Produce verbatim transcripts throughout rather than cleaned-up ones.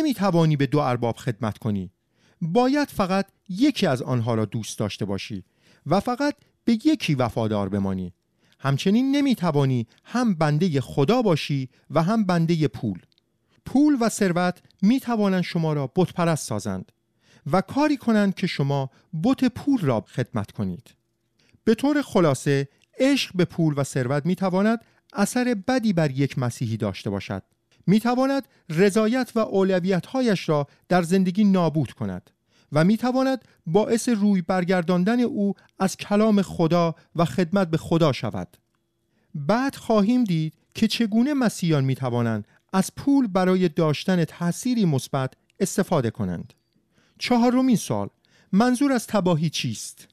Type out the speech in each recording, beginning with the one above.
نمی توانی به دو ارباب خدمت کنی. باید فقط یکی از آنها را دوست داشته باشی و فقط به یکی وفادار بمانی. همچنین نمی توانی هم بنده خدا باشی و هم بنده پول. پول و ثروت می توانند شما را بت پرست سازند و کاری کنند که شما بت پول را خدمت کنید. به طور خلاصه، عشق به پول و ثروت می تواند اثر بدی بر یک مسیحی داشته باشد. می تواند رضایت و اولویت‌هایش را در زندگی نابود کند و می تواند باعث روی برگرداندن او از کلام خدا و خدمت به خدا شود. بعد خواهیم دید که چگونه مسیحیان می توانند از پول برای داشتن تأثیری مثبت استفاده کنند. چهارمین سوال، منظور از تباهی چیست؟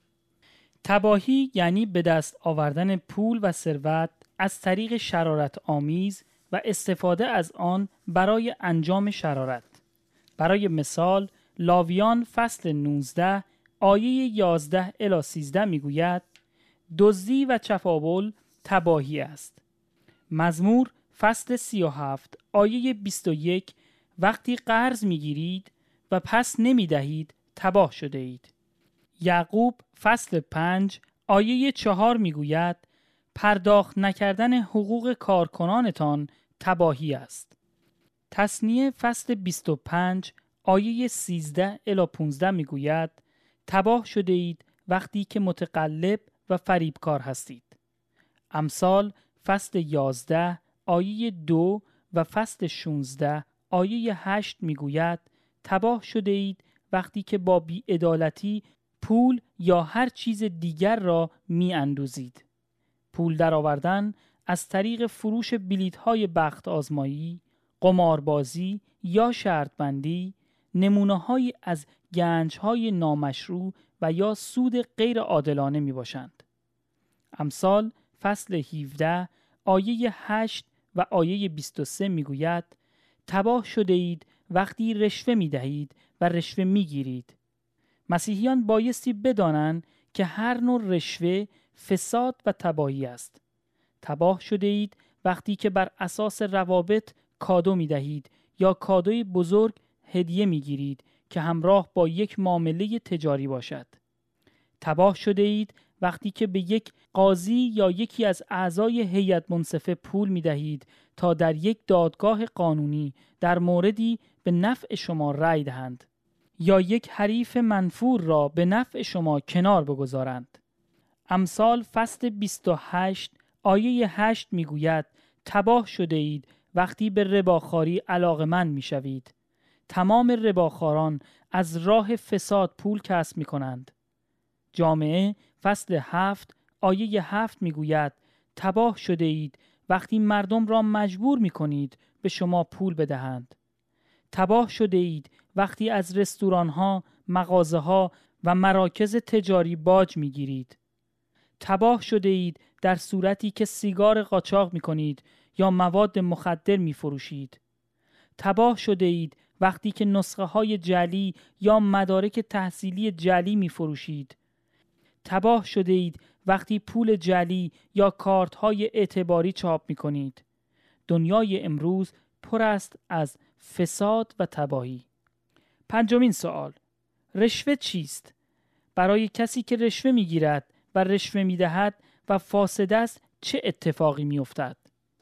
تباهی یعنی به دست آوردن پول و ثروت از طریق شرارت آمیز و استفاده از آن برای انجام شرارت. برای مثال، لاویان فصل نوزده آیه یازده الی سیزده میگوید دزدی و چپاول تباهی است. مزمور فصل سی و هفت آیه بیست و یک وقتی قرض میگیرید و پس نمیدهید تباه شده اید. یعقوب فصل پنج آیه چهار میگوید پرداخت نکردن حقوق کارکنانتان تباهی است. تثنیه فصل بیست و پنج آیه سیزده الی پانزده میگوید تباه شده اید وقتی که متقلب و فریبکار هستید. امثال فصل یازده آیه دو و فصل شانزده آیه هشت میگوید تباه شده اید وقتی که با بی‌عدالتی پول یا هر چیز دیگر را می اندوزید. پول درآوردن از طریق فروش بلیط‌های بخت آزمایی، قماربازی یا شرطبندی نمونه‌هایی از گنج‌های نامشروع و یا سود غیر عادلانه می باشند. امثال فصل هفده آیه هشت و آیه بیست و سه می گوید تباه شده اید وقتی رشوه می دهید و رشوه می گیرید. مسیحیان بایستی بدانند که هر نوع رشوه فساد و تباهی است. تباه شده اید وقتی که بر اساس روابط کادو می دهید یا کادوی بزرگ هدیه می گیرید که همراه با یک معامله تجاری باشد. تباه شده اید وقتی که به یک قاضی یا یکی از اعضای هیئت منصفه پول می دهید تا در یک دادگاه قانونی در موردی به نفع شما رأی دهند یا یک حریف منفور را به نفع شما کنار بگذارند. امثال فصل بیست و هشت آیه هشت می گوید تباه شده اید وقتی به رباخواری علاقه‌مند می شوید. تمام رباخواران از راه فساد پول کسب می کنند. جامعه فصل هفت آیه هفت می گوید تباه شده اید وقتی مردم را مجبور می کنید به شما پول بدهند. تباه شده اید وقتی از رستوران‌ها، مغازه‌ها و مراکز تجاری باج می گیرید. تباه شده اید در صورتی که سیگار قاچاق می کنید یا مواد مخدر می فروشید. تباه شده اید وقتی که نسخه های جعلی یا مدارک تحصیلی جعلی می فروشید. تباه شده اید وقتی پول جعلی یا کارت های اعتباری چاپ می کنید. دنیای امروز پر است از فساد و تباهی. پنجمین سوال، رشوه چیست؟ برای کسی که رشوه می گیرد و رشوه می دهد و فاسد است چه اتفاقی می افتد؟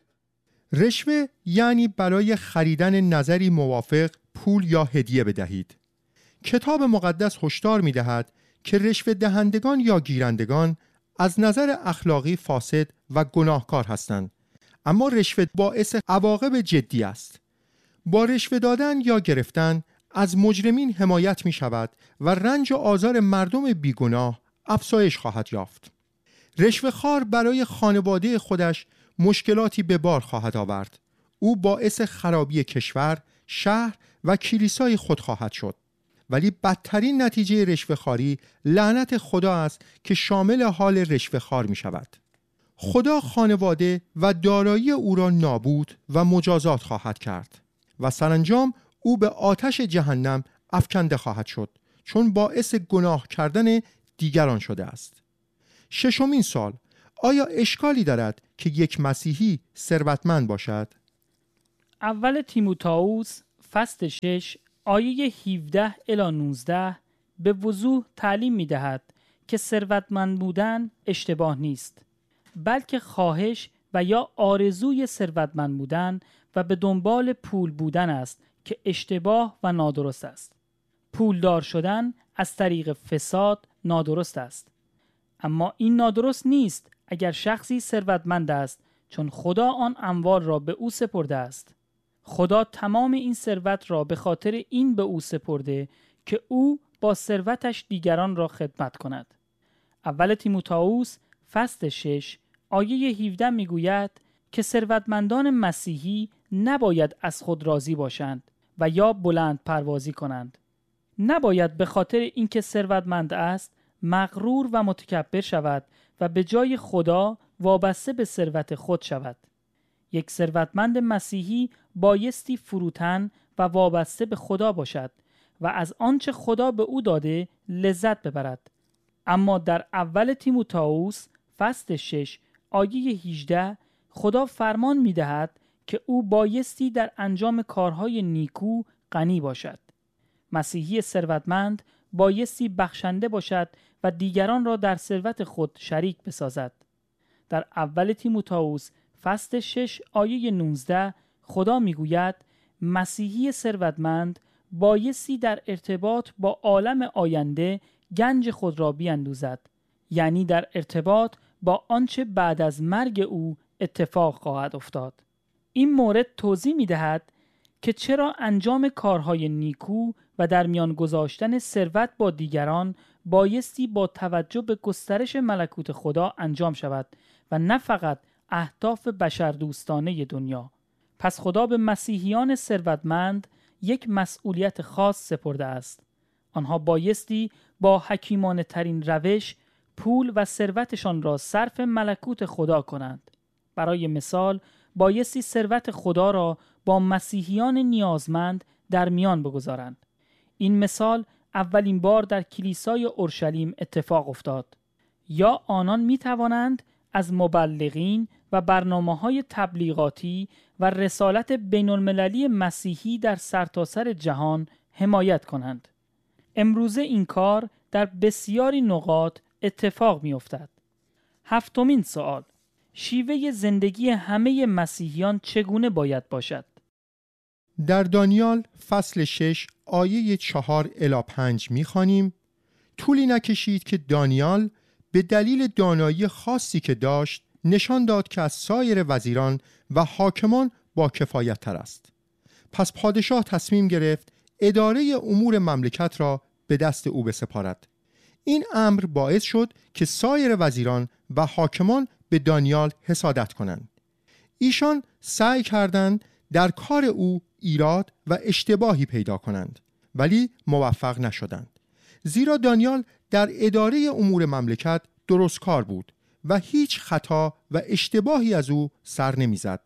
رشوه یعنی برای خریدن نظری موافق پول یا هدیه بدهید. کتاب مقدس هشدار می دهد که رشوه دهندگان یا گیرندگان از نظر اخلاقی فاسد و گناهکار هستند، اما رشوه باعث عواقب جدی است. با رشوه دادن یا گرفتن از مجرمین حمایت می شود و رنج و آزار مردم بیگناه افزایش خواهد یافت. رشوه‌خوار برای خانواده خودش مشکلاتی به بار خواهد آورد. او باعث خرابی کشور، شهر و کلیسای خود خواهد شد. ولی بدترین نتیجه رشوه‌خواری لعنت خدا است که شامل حال رشوه‌خوار می شود. خدا خانواده و دارایی او را نابود و مجازات خواهد کرد و سرانجام او به آتش جهنم افکنده خواهد شد، چون باعث گناه کردن دیگران شده است. ششمین سوال، آیا اشکالی دارد که یک مسیحی ثروتمند باشد؟ اول تیموتائوس فصل شش آیه هفده الی نوزده به وضوح تعلیم می دهد که ثروتمند بودن اشتباه نیست، بلکه خواهش و یا آرزوی ثروتمند بودن و به دنبال پول بودن است که اشتباه و نادرست است. پولدار شدن از طریق فساد نادرست است. اما این نادرست نیست اگر شخصی ثروتمند است، چون خدا آن اموال را به او سپرده است. خدا تمام این ثروت را به خاطر این به او سپرده که او با ثروتش دیگران را خدمت کند. اول تیموتائوس فصل شش آیه هفده میگوید که ثروتمندان مسیحی نباید از خود راضی باشند و یا بلند پروازی کنند. نباید به خاطر اینکه ثروتمند است مغرور و متکبر شود و به جای خدا وابسته به ثروت خود شود. یک ثروتمند مسیحی بایستی فروتن و وابسته به خدا باشد و از آنچه خدا به او داده لذت ببرد. اما در اول تیموتائوس فصل شش آیه هجده خدا فرمان می دهد که او بایستی در انجام کارهای نیکو غنی باشد. مسیحی ثروتمند بایستی بخشنده باشد و دیگران را در ثروت خود شریک بسازد. در اول تیموتائوس فصل شش آیه نوزده خدا میگوید مسیحی ثروتمند بایستی در ارتباط با عالم آینده گنج خود را بیندوزد، یعنی در ارتباط با آنچه بعد از مرگ او اتفاق خواهد افتاد. این مورد توضیح می‌دهد که چرا انجام کارهای نیکو و در میان گذاشتن ثروت با دیگران بایستی با توجه به گسترش ملکوت خدا انجام شود و نه فقط اهداف بشردوستانه دنیا. پس خدا به مسیحیان ثروتمند یک مسئولیت خاص سپرده است. آنها بایستی با حکیمانه ترین روش پول و ثروتشان را صرف ملکوت خدا کنند. برای مثال بایستی ثروت خدا را با مسیحیان نیازمند در میان بگذارند. این مثال اولین بار در کلیسای اورشلیم اتفاق افتاد. یا آنان می توانند از مبلغین و برنامه‌های تبلیغاتی و رسالت بین‌المللی مسیحی در سرتاسر جهان حمایت کنند. امروزه این کار در بسیاری نقاط اتفاق می افتد. هفتمین سوال: شیوه زندگی همه مسیحیان چگونه باید باشد؟ در دانیال فصل شش آیه چهار الی پنج می خوانیم: طولی نکشید که دانیال به دلیل دانایی خاصی که داشت نشان داد که از سایر وزیران و حاکمان با کفایت تر است. پس پادشاه تصمیم گرفت اداره امور مملکت را به دست او بسپارد. این امر باعث شد که سایر وزیران و حاکمان به دانیال حسادت کنند. ایشان سعی کردند در کار او ایراد و اشتباهی پیدا کنند، ولی موفق نشدند. زیرا دانیال در اداره امور مملکت درست کار بود و هیچ خطا و اشتباهی از او سر نمیزد.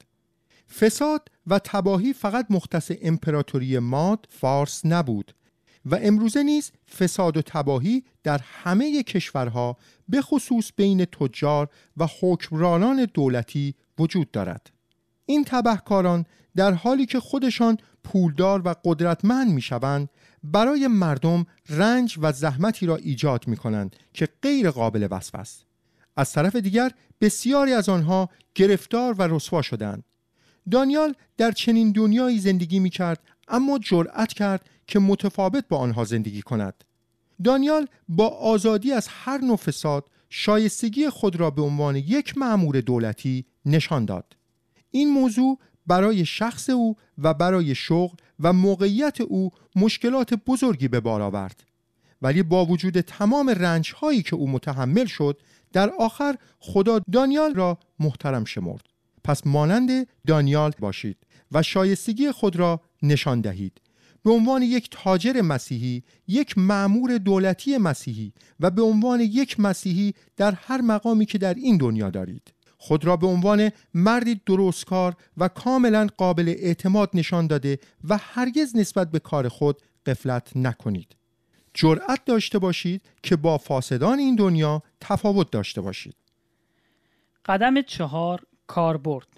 فساد و تباهی فقط مختص امپراتوری ماد فارس نبود و امروزه نیز فساد و تباهی در همه کشورها به خصوص بین تجار و حکمرانان دولتی وجود دارد. این تبهکاران در حالی که خودشان پولدار و قدرتمند میشوند برای مردم رنج و زحمتی را ایجاد میکنند که غیر قابل وصف است. از طرف دیگر بسیاری از آنها گرفتار و رسوا شدند. دانیال در چنین دنیایی زندگی میکرد، اما جرأت کرد که متفاوت با آنها زندگی کند. دانیال با آزادی از هر نوع فساد شایستگی خود را به عنوان یک مأمور دولتی نشان داد. این موضوع برای شخص او و برای شغل و موقعیت او مشکلات بزرگی به بار آورد، ولی با وجود تمام رنج‌هایی که او متحمل شد، در آخر خدا دانیال را محترم شمرد. پس مانند دانیال باشید و شایستگی خود را نشان دهید. به عنوان یک تاجر مسیحی، یک مأمور دولتی مسیحی و به عنوان یک مسیحی در هر مقامی که در این دنیا دارید، خود را به عنوان مردی درستکار و کاملا قابل اعتماد نشان داده و هرگز نسبت به کار خود غفلت نکنید. جرأت داشته باشید که با فاسدان این دنیا تفاوت داشته باشید. قدم چهار: کاربرد.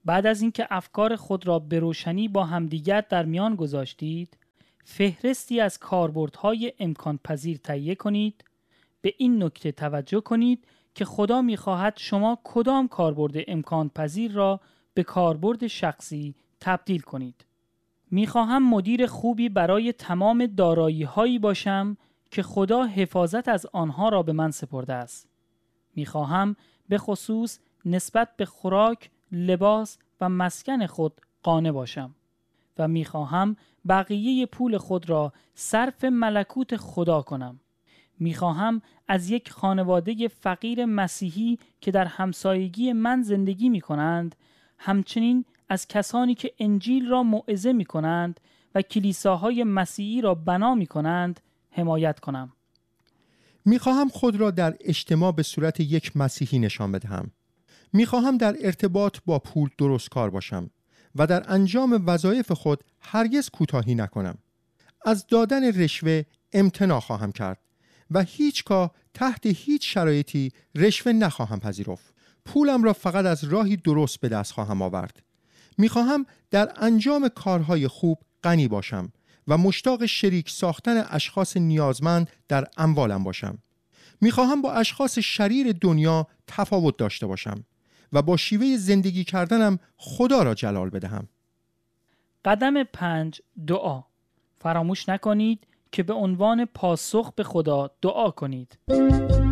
بعد از اینکه افکار خود را به روشنی با همدیگر در میان گذاشتید، فهرستی از کاربردهای امکان پذیر تهیه کنید. به این نکته توجه کنید که خدا می‌خواهد شما کدام کاربرد امکان پذیر را به کاربرد شخصی تبدیل کنید. می‌خواهم مدیر خوبی برای تمام دارایی‌هایی باشم که خدا حفاظت از آنها را به من سپرده است. می‌خواهم به خصوص نسبت به خوراک، لباس و مسکن خود قانع باشم و می‌خواهم بقیه پول خود را صرف ملکوت خدا کنم. می‌خواهم از یک خانواده فقیر مسیحی که در همسایگی من زندگی می‌کنند، همچنین از کسانی که انجیل را موعظه می‌کنند و کلیساهای مسیحی را بنا می‌کنند حمایت کنم. می‌خواهم خود را در اجتماع به صورت یک مسیحی نشان بدهم. می‌خواهم در ارتباط با پول درست کار باشم و در انجام وظایف خود هرگز کوتاهی نکنم. از دادن رشوه امتناع خواهم کرد و هیچگاه تحت هیچ شرایطی رشوه نخواهم پذیرفت. پولم را فقط از راهی درست به دست خواهم آورد. می‌خواهم در انجام کارهای خوب غنی باشم و مشتاق شریک ساختن اشخاص نیازمند در اموالم باشم. می‌خواهم با اشخاص شریر دنیا تفاوت داشته باشم و با شیوه زندگی کردنم خدا را جلال بدهم. قدم پنج، دعا. فراموش نکنید که به عنوان پاسخ به خدا دعا کنید.